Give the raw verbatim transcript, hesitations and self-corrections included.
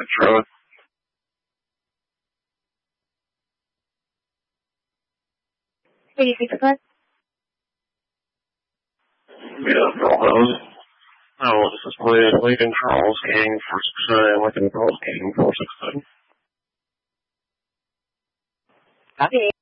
truck. eighty-six Plus? Yeah, Charles. Oh, this is played Lincoln Charles King for six nine, Lincoln Charles King for six nine. Copy.